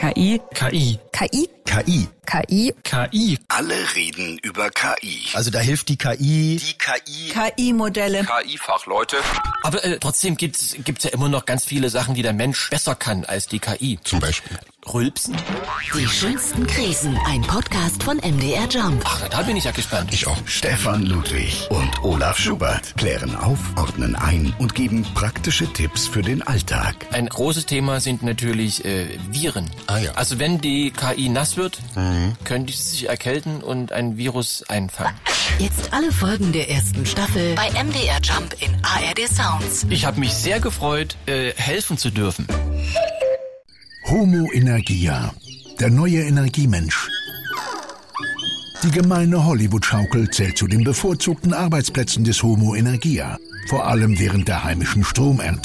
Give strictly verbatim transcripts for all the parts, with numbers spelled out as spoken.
K I. K I. K I. K I. K I. K I. Alle reden über K I. Also da hilft die K I. Die K I. K I-Modelle. K I-Fachleute. Aber äh, trotzdem gibt's gibt's ja immer noch ganz viele Sachen, die der Mensch besser kann als die K I. Zum Beispiel. Rülpsen? Die schönsten Krisen. Ein Podcast von M D R Jump. Ach, da bin ich ja gespannt. Ich auch. Stefan Ludwig und Olaf Schubert klären auf, ordnen ein und geben praktische Tipps für den Alltag. Ein großes Thema sind natürlich äh, Viren. Ah ja. Also wenn die K I nass wird, Mhm. könnte sie sich erkälten und ein Virus einfangen. Jetzt alle Folgen der ersten Staffel bei M D R Jump in A R D Sounds. Ich habe mich sehr gefreut, äh, helfen zu dürfen. Homo Energia, der neue Energiemensch. Die gemeine Hollywood-Schaukel zählt zu den bevorzugten Arbeitsplätzen des Homo Energia, vor allem während der heimischen Stromernte.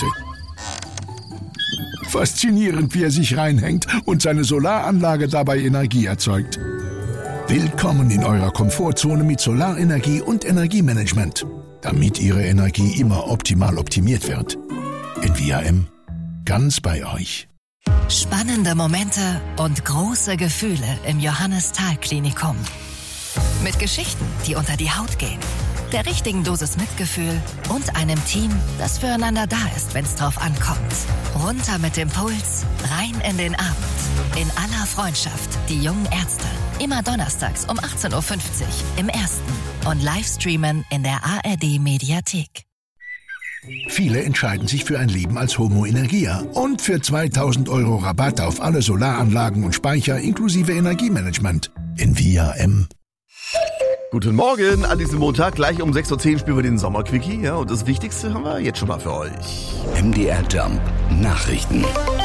Faszinierend, wie er sich reinhängt und seine Solaranlage dabei Energie erzeugt. Willkommen in eurer Komfortzone mit Solarenergie und Energiemanagement, damit Ihre Energie immer optimal optimiert wird. In V R M, ganz bei euch. Spannende Momente und große Gefühle im Johannes-Thal-Klinikum. Mit Geschichten, die unter die Haut gehen, der richtigen Dosis Mitgefühl und einem Team, das füreinander da ist, wenn es drauf ankommt. Runter mit dem Puls, rein in den Abend. In aller Freundschaft, die jungen Ärzte. Immer donnerstags um achtzehn Uhr fünfzig im Ersten und Livestreamen in der A R D-Mediathek. Viele entscheiden sich für ein Leben als Homo Energia und für zweitausend Euro Rabatt auf alle Solaranlagen und Speicher inklusive Energiemanagement in V R M. Guten Morgen an diesem Montag. Gleich um sechs Uhr zehn spielen wir den Sommerquickie. Ja, und das Wichtigste haben wir jetzt schon mal für euch. M D R Jump Nachrichten.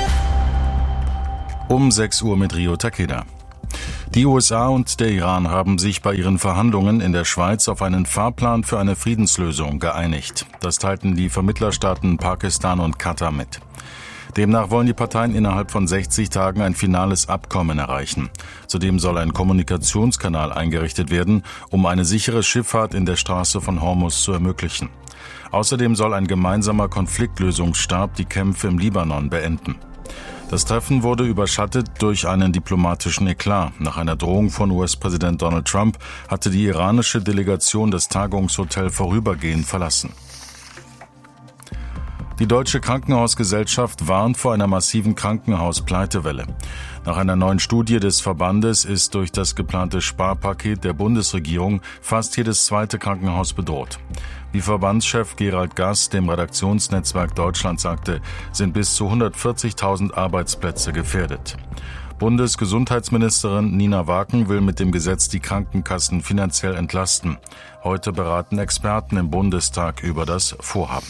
Um sechs Uhr mit Rio Takeda. Die U S A und der Iran haben sich bei ihren Verhandlungen in der Schweiz auf einen Fahrplan für eine Friedenslösung geeinigt. Das teilten die Vermittlerstaaten Pakistan und Katar mit. Demnach wollen die Parteien innerhalb von sechzig Tagen ein finales Abkommen erreichen. Zudem soll ein Kommunikationskanal eingerichtet werden, um eine sichere Schifffahrt in der Straße von Hormuz zu ermöglichen. Außerdem soll ein gemeinsamer Konfliktlösungsstab die Kämpfe im Libanon beenden. Das Treffen wurde überschattet durch einen diplomatischen Eklat. Nach einer Drohung von U S-Präsident Donald Trump hatte die iranische Delegation das Tagungshotel vorübergehend verlassen. Die Deutsche Krankenhausgesellschaft warnt vor einer massiven Krankenhauspleitewelle. Nach einer neuen Studie des Verbandes ist durch das geplante Sparpaket der Bundesregierung fast jedes zweite Krankenhaus bedroht. Wie Verbandschef Gerald Gass dem Redaktionsnetzwerk Deutschland sagte, sind bis zu hundertvierzigtausend Arbeitsplätze gefährdet. Bundesgesundheitsministerin Nina Waken will mit dem Gesetz die Krankenkassen finanziell entlasten. Heute beraten Experten im Bundestag über das Vorhaben.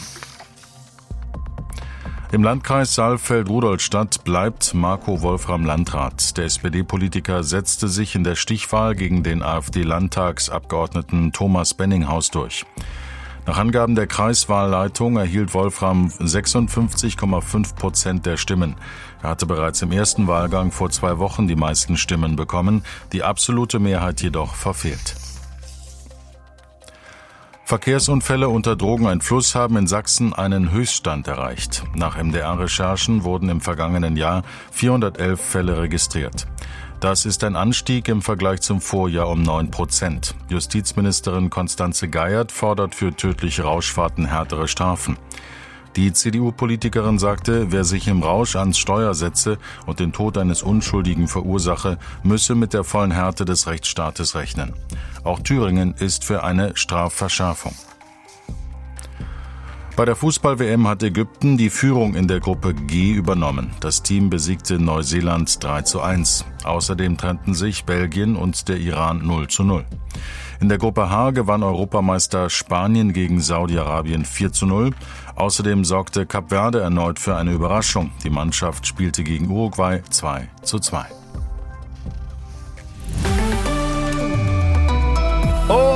Im Landkreis Saalfeld-Rudolstadt bleibt Marco Wolfram Landrat. Der S P D-Politiker setzte sich in der Stichwahl gegen den AfD-Landtagsabgeordneten Thomas Benninghaus durch. Nach Angaben der Kreiswahlleitung erhielt Wolfram sechsundfünfzig Komma fünf Prozent der Stimmen. Er hatte bereits im ersten Wahlgang vor zwei Wochen die meisten Stimmen bekommen, die absolute Mehrheit jedoch verfehlt. Verkehrsunfälle unter Drogeneinfluss haben in Sachsen einen Höchststand erreicht. Nach M D R-Recherchen wurden im vergangenen Jahr vierhundertelf Fälle registriert. Das ist ein Anstieg im Vergleich zum Vorjahr um neun Prozent. Justizministerin Constanze Geiert fordert für tödliche Rauschfahrten härtere Strafen. Die C D U-Politikerin sagte, wer sich im Rausch ans Steuer setze und den Tod eines Unschuldigen verursache, müsse mit der vollen Härte des Rechtsstaates rechnen. Auch Thüringen ist für eine Strafverschärfung. Bei der Fußball-W M hat Ägypten die Führung in der Gruppe G übernommen. Das Team besiegte Neuseeland drei zu eins. Außerdem trennten sich Belgien und der Iran null zu null. In der Gruppe H gewann Europameister Spanien gegen Saudi-Arabien vier zu null. Außerdem sorgte Kap Verde erneut für eine Überraschung. Die Mannschaft spielte gegen Uruguay zwei zu zwei. Und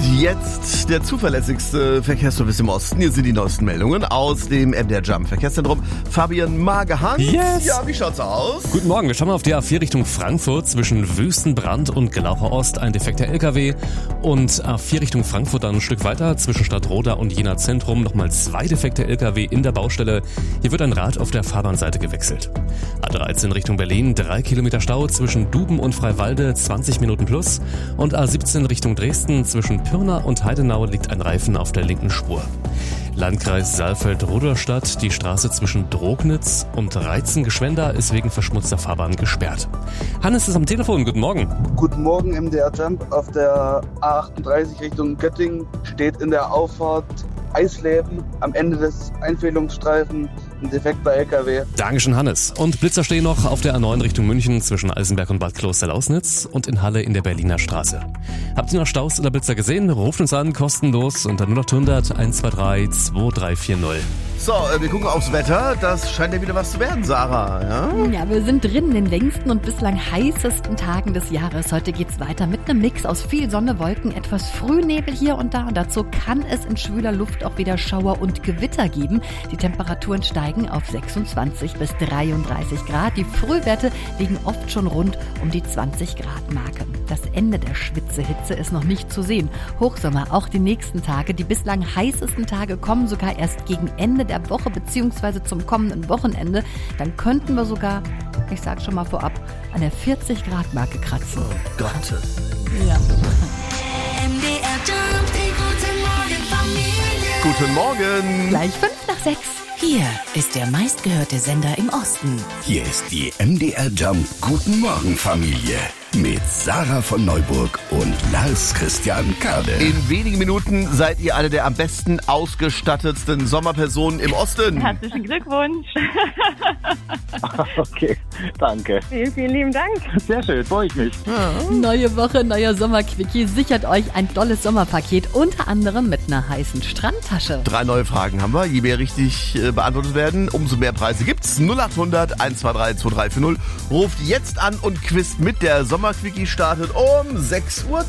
jetzt der zuverlässigste Verkehrsservice im Osten. Hier sind die neuesten Meldungen aus dem M D R Jump Verkehrszentrum. Fabian Magehans. Yes. Ja, wie schaut's aus? Guten Morgen, wir schauen mal auf die A vier Richtung Frankfurt zwischen Wüstenbrand und Glaucher Ost. Ein defekter L K W. Und A vier Richtung Frankfurt dann ein Stück weiter zwischen Stadtroda und Jena Zentrum. Nochmal zwei defekte L K W in der Baustelle. Hier wird ein Rad auf der Fahrbahnseite gewechselt. A dreizehn Richtung Berlin, drei Kilometer Stau zwischen Duben und Freiwalde, zwanzig Minuten plus. Und A siebzehn Richtung Dresden zwischen Pirna und Heidenau liegt ein Reifen auf der linken Spur. Landkreis Saalfeld-Rudolstadt, die Straße zwischen Drognitz und Reitzen-Gschwenda ist wegen verschmutzter Fahrbahn gesperrt. Hannes ist am Telefon, guten Morgen. Guten Morgen, M D R Jump. Auf der A achtunddreißig Richtung Göttingen steht in der Auffahrt Eisleben am Ende des Einfädelungsstreifen ein defekter L K W. Dankeschön, Hannes. Und Blitzer stehen noch auf der A neun Richtung München zwischen Eisenberg und Bad Kloster-Lausnitz und in Halle in der Berliner Straße. Habt ihr noch Staus oder Blitzer gesehen? Ruft uns an, kostenlos unter null acht hundert eins zwei drei zwei drei vier null. So, wir gucken aufs Wetter. Das scheint ja wieder was zu werden, Sarah. Ja, ja wir sind drin in den längsten und bislang heißesten Tagen des Jahres. Heute geht's weiter mit einem Mix aus viel Sonne, Wolken, etwas Frühnebel hier und da. Und dazu kann es in schwüler Luft auch wieder Schauer und Gewitter geben. Die Temperaturen steigen auf sechsundzwanzig bis dreiunddreißig Grad. Die Frühwerte liegen oft schon rund um die zwanzig Grad Marke. Das Ende der Schwitzehitze ist noch nicht zu sehen. Hochsommer auch die nächsten Tage. Die bislang heißesten Tage kommen sogar erst gegen Ende der Woche bzw. zum kommenden Wochenende. Dann könnten wir sogar, ich sage schon mal vorab, an der vierzig Grad Marke kratzen. Oh Gottes. Ja. M D R Jump, die Guten Morgen Familie. Guten Morgen. Gleich fünf nach sechs. Hier ist der meistgehörte Sender im Osten. Hier ist die M D R Jump Guten Morgen Familie mit Sarah von Neuburg und Lars Christian Kade. In wenigen Minuten seid ihr eine der am besten ausgestattetsten Sommerpersonen im Osten. Herzlichen Glückwunsch. Okay, danke. Vielen, vielen lieben Dank. Sehr schön, freue ich mich. Ja. Neue Woche, neuer Sommerquickie. Sichert euch ein tolles Sommerpaket, unter anderem mit einer heißen Strandtasche. Drei neue Fragen haben wir. Je mehr richtig äh, beantwortet werden, umso mehr Preise gibt's. null acht hundert eins zwei drei zwei drei vier null. Ruft jetzt an und quizt mit. Der Sommerquickie startet um sechs Uhr